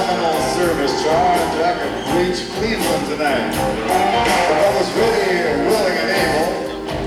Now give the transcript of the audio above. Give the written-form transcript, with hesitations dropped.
phenomenal service. John and Jack have reached Cleveland tonight. The fellas really